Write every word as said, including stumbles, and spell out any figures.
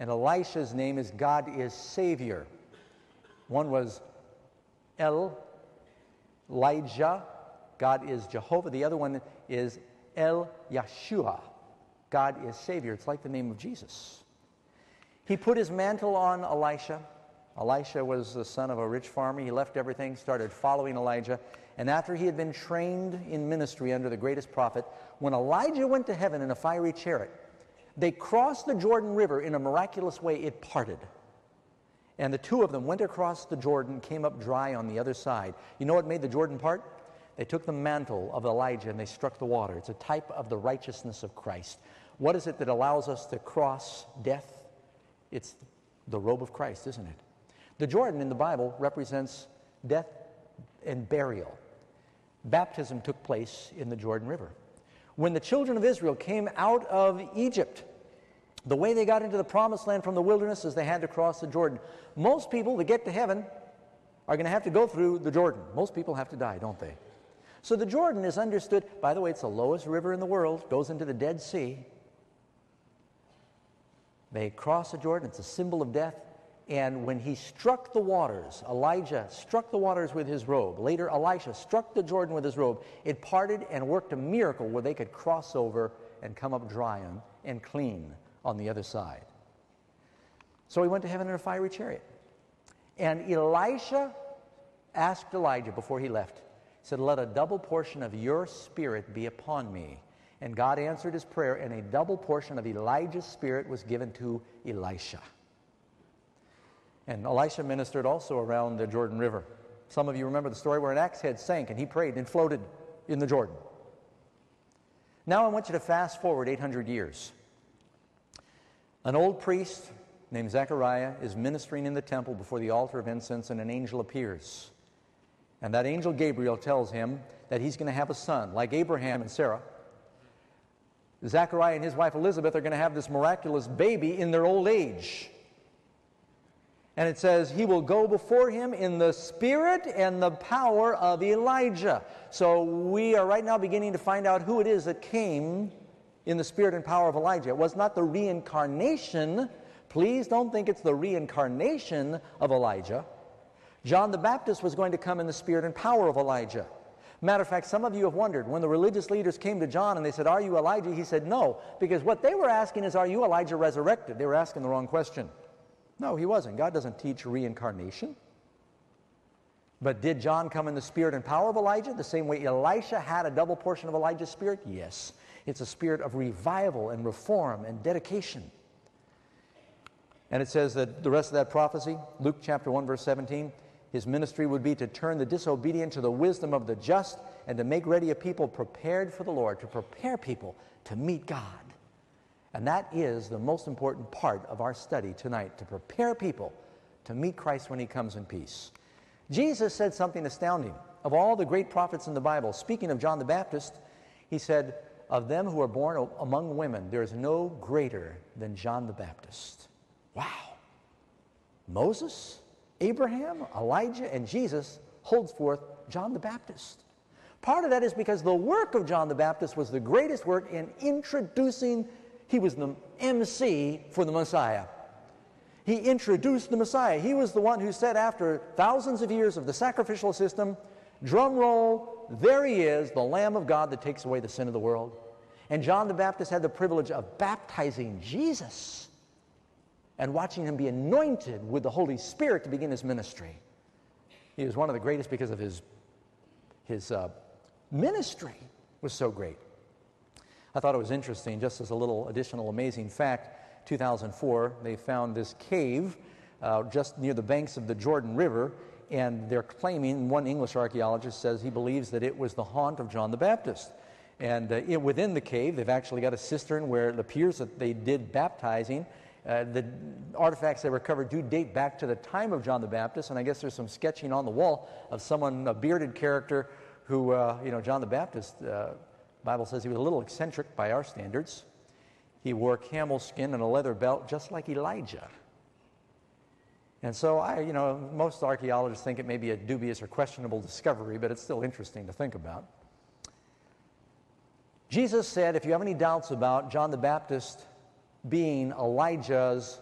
And Elisha's name is God is Savior. One was El, Elijah, God is Jehovah. The other one is El Yeshua, God is Savior. It's like the name of Jesus. He put his mantle on Elisha. Elisha was the son of a rich farmer. He left everything, started following Elijah. And after he had been trained in ministry under the greatest prophet, when Elijah went to heaven in a fiery chariot, they crossed the Jordan River in a miraculous way. It parted. And the two of them went across the Jordan, came up dry on the other side. You know what made the Jordan part? They took the mantle of Elijah and they struck the water. It's a type of the righteousness of Christ. What is it that allows us to cross death? It's the robe of Christ, isn't it? The Jordan in the Bible represents death and burial. Baptism took place in the Jordan River. When the children of Israel came out of Egypt, the way they got into the promised land from the wilderness is they had to cross the Jordan. Most people that get to heaven are going to have to go through the Jordan. Most people have to die, don't they? So the Jordan is understood. By the way, it's the lowest river in the world, goes into the Dead Sea. They cross the Jordan. It's a symbol of death. And when he struck the waters, Elijah struck the waters with his robe. Later, Elisha struck the Jordan with his robe. It parted and worked a miracle where they could cross over and come up dry and, and clean on the other side. So he went to heaven in a fiery chariot. And Elisha asked Elijah before he left, he said, "Let a double portion of your spirit be upon me." And God answered his prayer, and a double portion of Elijah's spirit was given to Elisha. And Elisha ministered also around the Jordan River. Some of you remember the story where an axe head sank and he prayed and floated in the Jordan. Now I want you to fast forward eight hundred years. An old priest named Zechariah is ministering in the temple before the altar of incense, and an angel appears. And that angel Gabriel tells him that he's going to have a son, like Abraham and Sarah. Zechariah and his wife Elizabeth are going to have this miraculous baby in their old age. And it says, he will go before him in the spirit and the power of Elijah. So we are right now beginning to find out who it is that came in the spirit and power of Elijah. It was not the reincarnation. Please don't think it's the reincarnation of Elijah. John the Baptist was going to come in the spirit and power of Elijah. Matter of fact, some of you have wondered, when the religious leaders came to John and they said, "Are you Elijah?" He said, "No," because what they were asking is, "Are you Elijah resurrected?" They were asking the wrong question. No, he wasn't. God doesn't teach reincarnation. But did John come in the spirit and power of Elijah, the same way Elisha had a double portion of Elijah's spirit? Yes. It's a spirit of revival and reform and dedication. And it says that the rest of that prophecy, Luke chapter one, verse seventeen, his ministry would be to turn the disobedient to the wisdom of the just and to make ready a people prepared for the Lord, to prepare people to meet God. And that is the most important part of our study tonight, to prepare people to meet Christ when he comes in peace. Jesus said something astounding. Of all the great prophets in the Bible, speaking of John the Baptist, he said, "Of them who are born among women, there is no greater than John the Baptist." Wow. Moses, Abraham, Elijah, and Jesus holds forth John the Baptist. Part of that is because the work of John the Baptist was the greatest work in introducing. He was the M C for the Messiah. He introduced the Messiah. He was the one who said, after thousands of years of the sacrificial system, drum roll, there he is, the Lamb of God that takes away the sin of the world. And John the Baptist had the privilege of baptizing Jesus and watching him be anointed with the Holy Spirit to begin his ministry. He was one of the greatest because of his, his uh, ministry was so great. I thought it was interesting, just as a little additional amazing fact, two thousand four, they found this cave uh, just near the banks of the Jordan River, and they're claiming, one English archaeologist says he believes that it was the haunt of John the Baptist. And uh, it, within the cave, they've actually got a cistern where it appears that they did baptizing. Uh, the artifacts they recovered do date back to the time of John the Baptist, and I guess there's some sketching on the wall of someone, a bearded character, who, uh, you know, John the Baptist, uh, Bible says he was a little eccentric by our standards. He wore camel skin and a leather belt just like Elijah. And so I, you know, most archaeologists think it may be a dubious or questionable discovery, but it's still interesting to think about. Jesus said, if you have any doubts about John the Baptist being Elijah's